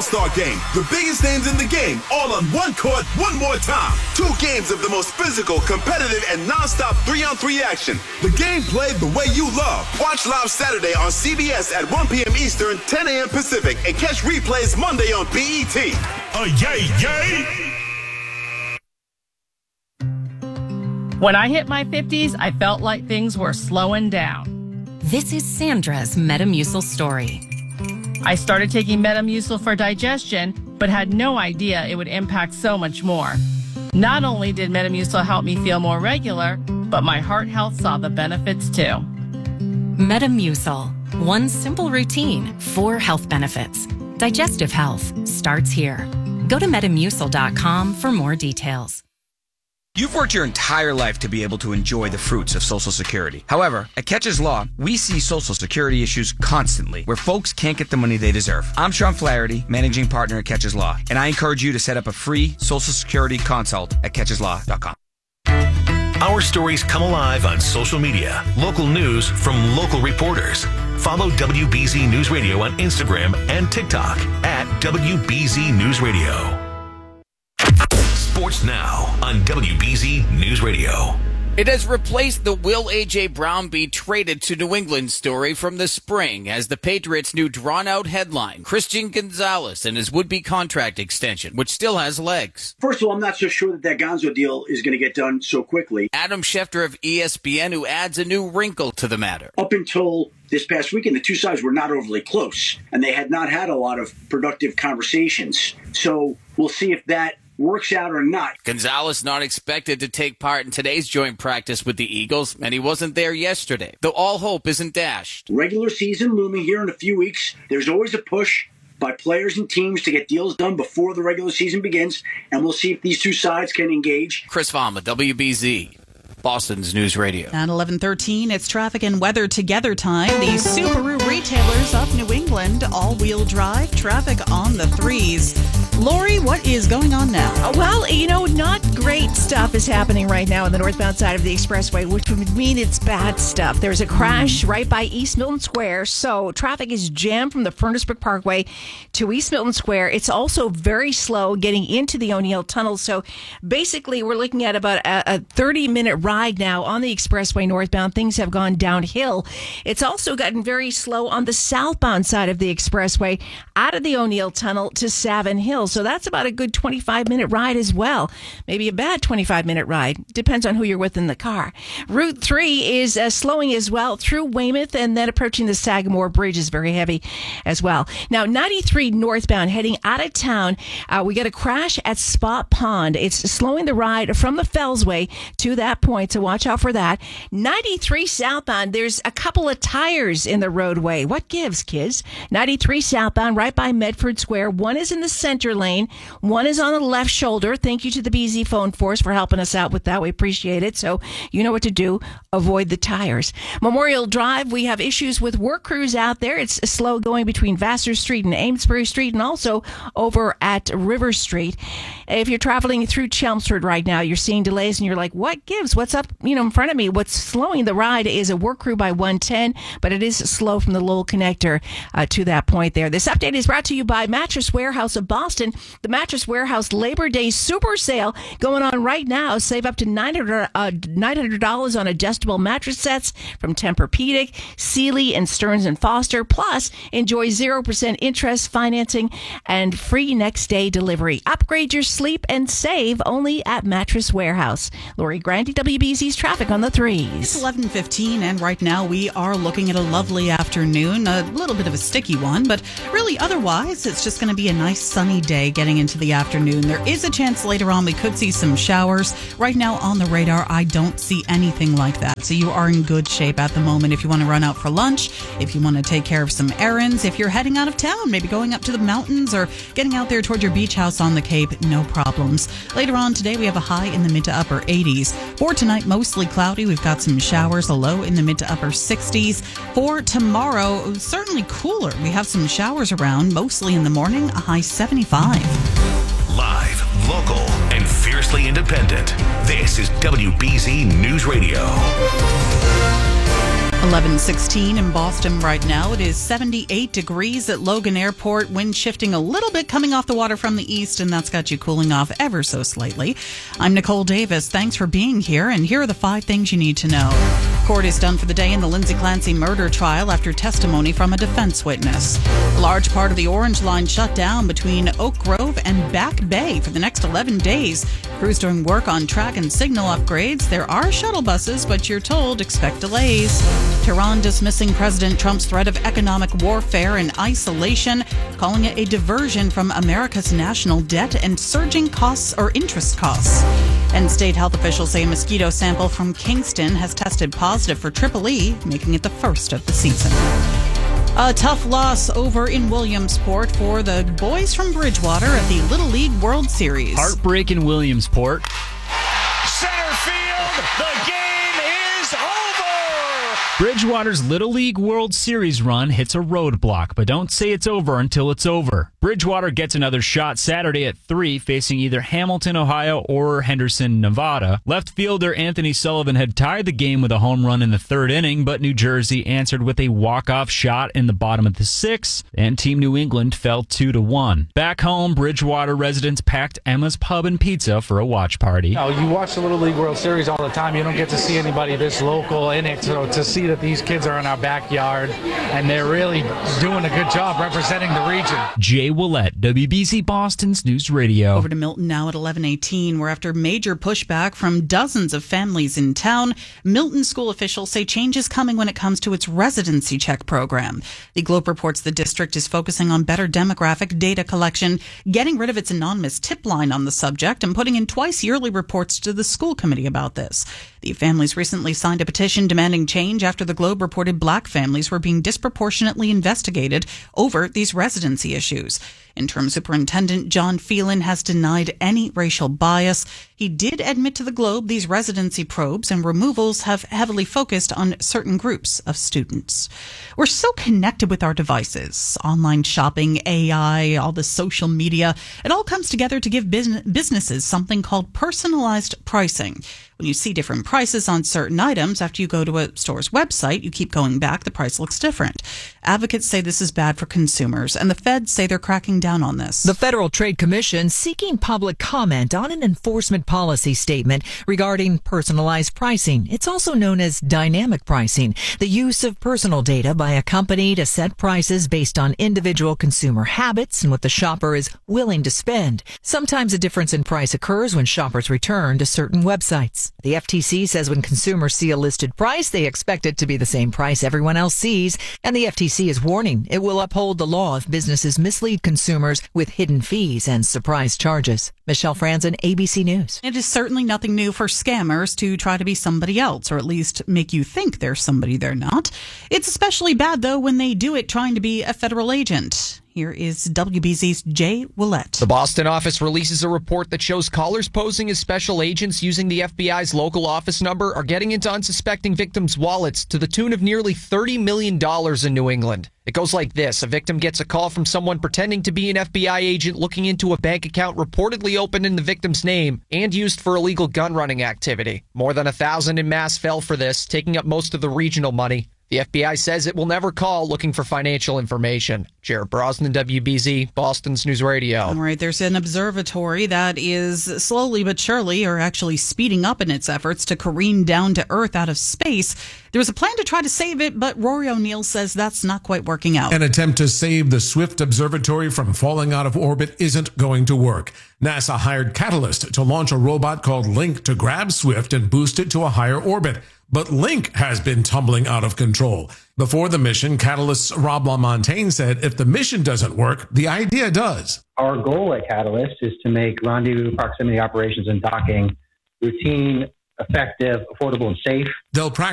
All-Star Game. The biggest names in the game, all on one court, one more time. 2 games of the most physical, competitive, and non-stop 3-on-3 action. The game played the way you love. Watch live Saturday on CBS at 1 p.m. Eastern, 10 a.m. Pacific, and catch replays Monday on BET. Yay, yay! When I hit my 50s, I felt like things were slowing down. This is Sandra's Metamucil story. I started taking Metamucil for digestion, but had no idea it would impact so much more. Not only did Metamucil help me feel more regular, but my heart health saw the benefits too. Metamucil. One simple routine, 4 health benefits. Digestive health starts here. Go to Metamucil.com for more details. You've worked your entire life to be able to enjoy the fruits of Social Security. However, at Catches Law, we see Social Security issues constantly where folks can't get the money they deserve. I'm Sean Flaherty, managing partner at Catches Law, and I encourage you to set up a free Social Security consult at CatchesLaw.com. Our stories come alive on social media. Local news from local reporters. Follow WBZ News Radio on Instagram and TikTok at WBZ News Radio. Sports Now on WBZ News Radio. It has replaced the Will A.J. Brown be traded to New England story from the spring as the Patriots' new drawn-out headline, Christian Gonzalez and his would-be contract extension, which still has legs. First of all, I'm not so sure that Gonzo deal is going to get done so quickly. Adam Schefter of ESPN, who adds a new wrinkle to the matter. Up until this past weekend, the two sides were not overly close, and they had not had a lot of productive conversations. So we'll see if that works out or not. Gonzalez not expected to take part in today's joint practice with the Eagles, and he wasn't there yesterday, though all hope isn't dashed. Regular season looming here in a few weeks. There's always a push by players and teams to get deals done before the regular season begins, and we'll see if these two sides can engage. Chris Fama, WBZ. Boston's News Radio. At 11:13, it's traffic and weather together time. The Subaru retailers of New England, all-wheel drive, traffic on the 3s. Lori, what is going on now? Well, not great stuff is happening right now on the northbound side of the expressway, which would mean it's bad stuff. There's a crash right by East Milton Square, so traffic is jammed from the Furnace Brook Parkway to East Milton Square. It's also very slow getting into the O'Neill Tunnel, so basically we're looking at about a 30-minute ride now on the expressway northbound. Things have gone downhill. It's also gotten very slow on the southbound side of the expressway out of the O'Neill Tunnel to Savin Hill. So that's about a good 25-minute ride as well. Maybe a bad 25-minute ride. Depends on who you're with in the car. Route 3 is slowing as well through Weymouth, and then approaching the Sagamore Bridge is very heavy as well. Now, 93 northbound heading out of town. We got a crash at Spot Pond. It's slowing the ride from the Fellsway to that point, so watch out for that. 93 southbound, there's a couple of tires in the roadway. What gives, kids? 93 southbound right by Medford Square. One is in the center lane. One is on the left shoulder. Thank you to the BZ Phone Force for helping us out with that. We appreciate it. So you know what to do. Avoid the tires. Memorial Drive, we have issues with work crews out there. It's slow going between Vassar Street and Amesbury Street, and also over at River Street. If you're traveling through Chelmsford right now, you're seeing delays and you're like, what gives? What's up in front of me? What's slowing the ride is a work crew by 110, but it is slow from the Lowell connector to that point there. This update is brought to you by Mattress Warehouse of Boston. The Mattress Warehouse Labor Day Super Sale going on right now. Save up to $900 on adjustable mattress sets from Tempur-Pedic, Sealy, and Stearns & Foster. Plus, enjoy 0% interest financing and free next day delivery. Upgrade your sleep and save only at Mattress Warehouse. Lori Grandi, WBZ's traffic on the 3s. It's 11:15, and right now we are looking at a lovely afternoon. A little bit of a sticky one, but really otherwise it's just going to be a nice sunny day getting into the afternoon. There is a chance later on we could see some showers. Right now on the radar, I don't see anything like that. So you are in good shape at the moment if you want to run out for lunch, if you want to take care of some errands, if you're heading out of town, maybe going up to the mountains or getting out there toward your beach house on the Cape, no problems. Later on today, we have a high in the mid to upper 80s. For tonight, mostly cloudy. We've got some showers, a low in the mid to upper 60s. For tomorrow, certainly cooler. We have some showers around, mostly in the morning, a high 75. Live, local, and fiercely independent. This is WBZ News Radio. 11:16 in Boston right now. It is 78 degrees at Logan Airport. Wind shifting a little bit coming off the water from the east, and that's got you cooling off ever so slightly. I'm Nicole Davis. Thanks for being here, and here are the 5 things you need to know. Court is done for the day in the Lindsay Clancy murder trial after testimony from a defense witness. A large part of the Orange Line shut down between Oak Grove and Back Bay for the next 11 days. Crews doing work on track and signal upgrades. There are shuttle buses, but you're told expect delays. Tehran dismissing President Trump's threat of economic warfare and isolation, calling it a diversion from America's national debt and surging costs or interest costs. And state health officials say a mosquito sample from Kingston has tested positive for Triple E, making it the first of the season. A tough loss over in Williamsport for the boys from Bridgewater at the Little League World Series. Heartbreak in Williamsport. Center field, the game is over! Bridgewater's Little League World Series run hits a roadblock, but don't say it's over until it's over. Bridgewater gets another shot Saturday at 3, facing either Hamilton, Ohio, or Henderson, Nevada. Left fielder Anthony Sullivan had tied the game with a home run in the 3rd inning, but New Jersey answered with a walk-off shot in the bottom of the 6th, and Team New England fell 2-1. Back home, Bridgewater residents packed Emma's Pub and Pizza for a watch party. You watch the Little League World Series all the time. You don't get to see anybody this local in it, so to see that these kids are in our backyard, and they're really doing a good job representing the region. Jay Willett, WBZ Boston's News Radio. Over to Milton now at 11:18, where after major pushback from dozens of families in town, Milton school officials say change is coming when it comes to its residency check program. The Globe reports the district is focusing on better demographic data collection, getting rid of its anonymous tip line on the subject, and putting in twice-yearly reports to the school committee about this. The families recently signed a petition demanding change after the Globe reported black families were being disproportionately investigated over these residency issues. Interim Superintendent John Phelan has denied any racial bias. He did admit to the Globe these residency probes and removals have heavily focused on certain groups of students. We're so connected with our devices, online shopping, AI, all the social media. It all comes together to give businesses something called personalized pricing. When you see different prices on certain items, after you go to a store's website, you keep going back, the price looks different. Advocates say this is bad for consumers, and the feds say they're cracking down on this. The Federal Trade Commission seeking public comment on an enforcement policy statement regarding personalized pricing. It's also known as dynamic pricing, the use of personal data by a company to set prices based on individual consumer habits and what the shopper is willing to spend. Sometimes a difference in price occurs when shoppers return to certain websites. The FTC says when consumers see a listed price, they expect it to be the same price everyone else sees, and the FTC is warning it will uphold the law if businesses mislead consumers with hidden fees and surprise charges. Michelle Franzen, ABC News. It is certainly nothing new for scammers to try to be somebody else, or at least make you think they're somebody they're not. It's especially bad, though, when they do it trying to be a federal agent. Here is WBZ's Jay Willett. The Boston office releases a report that shows callers posing as special agents using the FBI's local office number are getting into unsuspecting victims' wallets to the tune of nearly $30 million in New England. It goes like this. A victim gets a call from someone pretending to be an FBI agent looking into a bank account reportedly opened in the victim's name and used for illegal gun running activity. More than 1,000 en masse fell for this, taking up most of the regional money. The FBI says it will never call looking for financial information. Jared Brosnan, WBZ, Boston's News Radio. All right, there's an observatory that is slowly but surely, or actually speeding up in its efforts to careen down to Earth out of space. There was a plan to try to save it, but Rory O'Neill says that's not quite working out. An attempt to save the Swift Observatory from falling out of orbit isn't going to work. NASA hired Catalyst to launch a robot called Link to grab Swift and boost it to a higher orbit. But Link has been tumbling out of control. Before the mission, Catalyst's Rob LaMontagne said if the mission doesn't work, the idea does. Our goal at Catalyst is to make rendezvous proximity operations and docking routine, effective, affordable, and safe. They'll practice